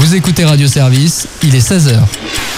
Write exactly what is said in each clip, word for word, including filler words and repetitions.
Vous écoutez Radio Service, il est seize heures.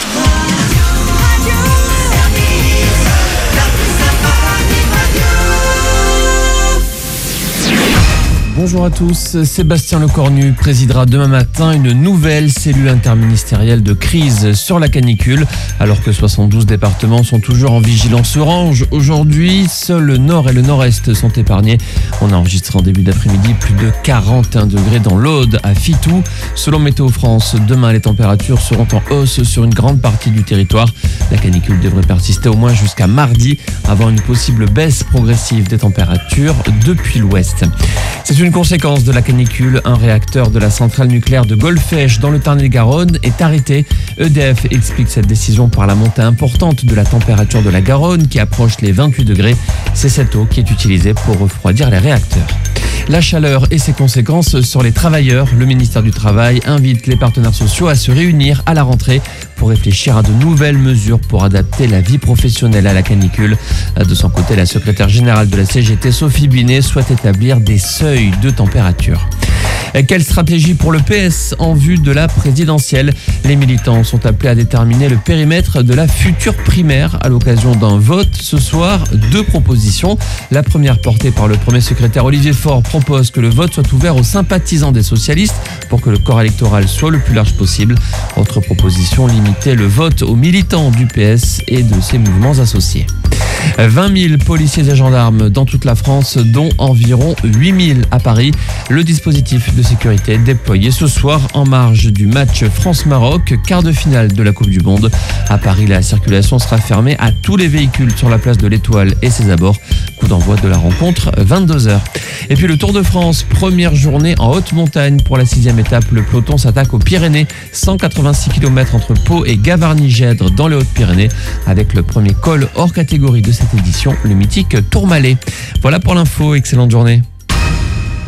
Bonjour à tous, Sébastien Lecornu présidera demain matin une nouvelle cellule interministérielle de crise sur la canicule. Alors que soixante-douze départements sont toujours en vigilance orange, aujourd'hui, seuls le nord et le nord-est sont épargnés. On a enregistré en début d'après-midi plus de quarante et un degrés dans l'Aude, à Fitou. Selon Météo France, demain les températures seront en hausse sur une grande partie du territoire. La canicule devrait persister au moins jusqu'à mardi, avant une possible baisse progressive des températures depuis l'ouest. C'est une conséquence de la canicule. Un réacteur de la centrale nucléaire de Golfech dans le Tarn-et-Garonne est arrêté. E D F explique cette décision par la montée importante de la température de la Garonne qui approche les vingt-huit degrés. C'est cette eau qui est utilisée pour refroidir les réacteurs. La chaleur et ses conséquences sur les travailleurs. Le ministère du Travail invite les partenaires sociaux à se réunir à la rentrée pour réfléchir à de nouvelles mesures pour adapter la vie professionnelle à la canicule. De son côté, la secrétaire générale de la C G T, Sophie Binet, souhaite établir des seuils de température. Quelle stratégie pour le P S en vue de la présidentielle? Les militants sont appelés à déterminer le périmètre de la future primaire à l'occasion d'un vote ce soir. Deux propositions. La première, portée par le premier secrétaire Olivier Faure, propose que le vote soit ouvert aux sympathisants des socialistes pour que le corps électoral soit le plus large possible. Autre proposition, limiter le vote aux militants du P S et de ses mouvements associés. vingt mille policiers et gendarmes dans toute la France, dont environ huit mille à Paris. Le dispositif de sécurité déployé ce soir en marge du match France-Maroc, quart de finale de la Coupe du Monde. À Paris, la circulation sera fermée à tous les véhicules sur la place de l'Étoile et ses abords. Coup d'envoi de la rencontre, vingt-deux heures. Et puis le Tour de France, première journée en haute montagne pour la sixième étape. Le peloton s'attaque aux Pyrénées, cent quatre-vingt-six kilomètres entre Pau et Gavarnie-Gèdre dans les Hautes-Pyrénées, avec le premier col hors catégorie de cette édition, le mythique Tourmalet. Voilà pour l'info, excellente journée.